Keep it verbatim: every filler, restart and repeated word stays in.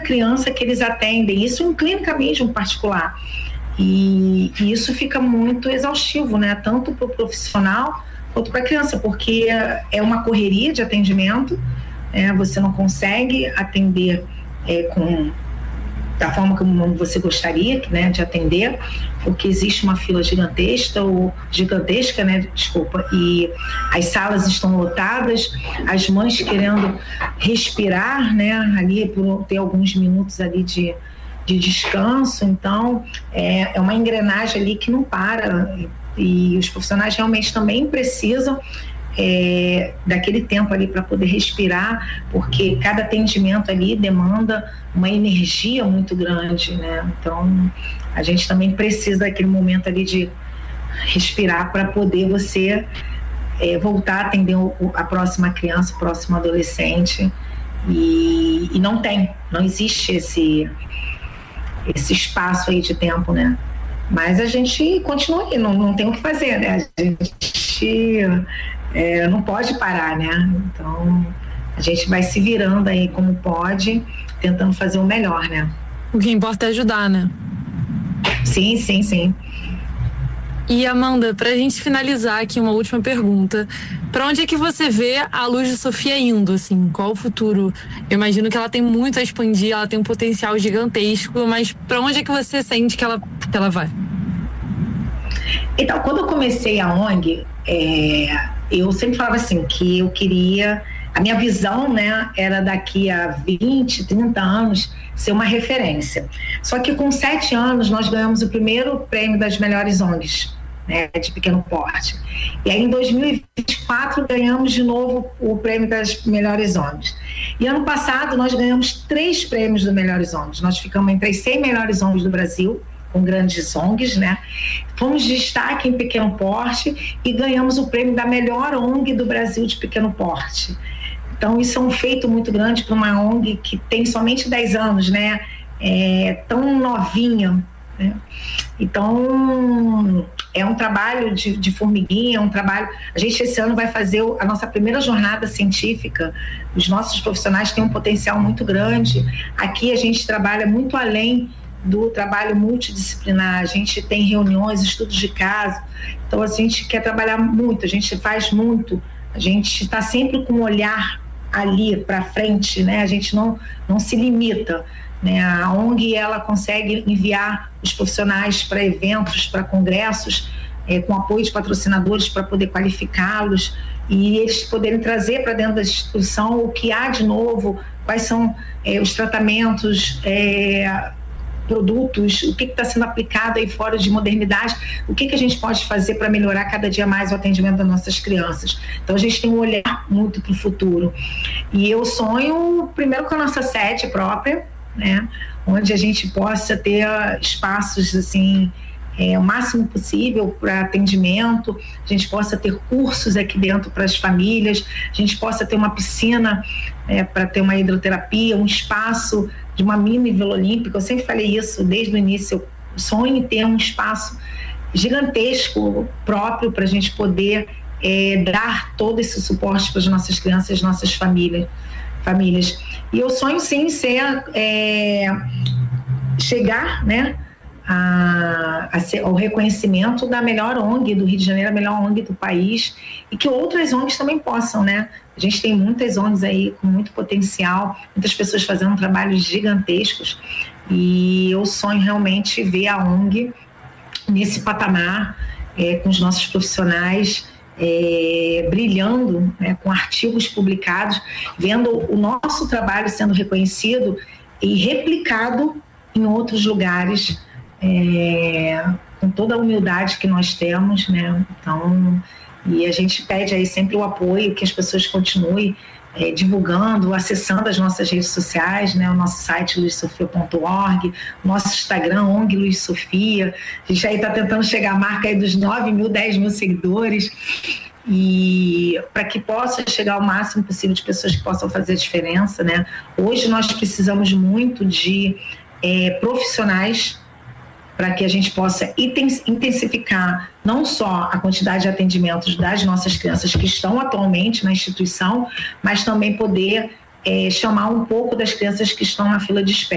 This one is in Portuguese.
criança que eles atendem, isso em clínica mesmo particular. E, e isso fica muito exaustivo, né? Tanto para o profissional quanto para a criança, porque é uma correria de atendimento, é, você não consegue atender é, com, da forma como você gostaria, né, de atender, porque existe uma fila gigantesca, ou gigantesca, né, desculpa, e as salas estão lotadas, as mães querendo respirar, né, ali por ter alguns minutos ali de de descanso. Então é, é uma engrenagem ali que não para, e os profissionais realmente também precisam é, daquele tempo ali para poder respirar, porque cada atendimento ali demanda uma energia muito grande, né? Então a gente também precisa daquele momento ali de respirar para poder você é, voltar a atender o, a próxima criança, o próximo adolescente, e, e não tem, não existe esse esse espaço aí de tempo, né? Mas a gente continua aí, não, não tem o que fazer, né? A gente é, não pode parar, né? Então a gente vai se virando aí como pode, tentando fazer o melhor, né? O que importa é ajudar, né? Sim, sim, sim. E Amanda, pra gente finalizar aqui, uma última pergunta. Pra onde é que você vê a Luz de Sofia indo, assim? Qual o futuro? Eu imagino que ela tem muito a expandir, ela tem um potencial gigantesco, mas pra onde é que você sente que ela, que ela vai? Então, quando eu comecei a O N G, é, eu sempre falava assim, que eu queria... A minha visão, né, era daqui a vinte, trinta anos ser uma referência. Só que com sete anos nós ganhamos o primeiro prêmio das melhores O N Gs, né, de pequeno porte. E aí em dois mil e vinte e quatro ganhamos de novo o prêmio das melhores O N Gs. E ano passado nós ganhamos três prêmios dos melhores O N Gs. Nós ficamos entre as cem melhores O N Gs do Brasil, com grandes O N Gs, né? Fomos de destaque em pequeno porte e ganhamos o prêmio da melhor O N G do Brasil de pequeno porte. Então isso é um feito muito grande para uma O N G que tem somente dez anos, né? É, tão novinha, né? Então é um trabalho de, de formiguinha, é um trabalho... A gente esse ano vai fazer a nossa primeira jornada científica. Os nossos profissionais têm um potencial muito grande. Aqui a gente trabalha muito além do trabalho multidisciplinar, a gente tem reuniões, estudos de caso, então a gente quer trabalhar muito, a gente faz muito, a gente está sempre com um olhar ali para frente, né? A gente não, não se limita, né? A O N G ela consegue enviar os profissionais para eventos, para congressos, é, com apoio de patrocinadores para poder qualificá-los e eles poderem trazer para dentro da instituição o que há de novo, quais são é, os tratamentos, é, produtos, o que está sendo aplicado aí fora de modernidade, o que, que a gente pode fazer para melhorar cada dia mais o atendimento das nossas crianças. Então a gente tem um olhar muito para o futuro. E eu sonho primeiro com a nossa sede própria, né, onde a gente possa ter espaços assim, é, o máximo possível para atendimento, a gente possa ter cursos aqui dentro para as famílias, a gente possa ter uma piscina é, para ter uma hidroterapia, um espaço de uma mini Vila Olímpica. Eu sempre falei isso desde o início, eu sonho em ter um espaço gigantesco próprio para a gente poder é, dar todo esse suporte para as nossas crianças, nossas famílias, famílias. E eu sonho sim ser é, chegar, né, a, a ser, ao reconhecimento da melhor O N G do Rio de Janeiro, a melhor O N G do país, e que outras O N Gs também possam, né? A gente tem muitas O N Gs aí com muito potencial, muitas pessoas fazendo trabalhos gigantescos, e eu sonho realmente ver a O N G nesse patamar, é, com os nossos profissionais é, brilhando, né, com artigos publicados, vendo o nosso trabalho sendo reconhecido e replicado em outros lugares, é, com toda a humildade que nós temos, né? Então, e a gente pede aí sempre o apoio, que as pessoas continuem é, divulgando, acessando as nossas redes sociais, né? O nosso site luiz sofia ponto org, o nosso Instagram, O N G Luiz Sofia. A gente aí está tentando chegar à marca aí dos nove mil, dez mil seguidores, e para que possa chegar ao máximo possível de pessoas que possam fazer a diferença, né? Hoje nós precisamos muito de é, profissionais para que a gente possa intensificar não só a quantidade de atendimentos das nossas crianças que estão atualmente na instituição, mas também poder é, chamar um pouco das crianças que estão na fila de espera.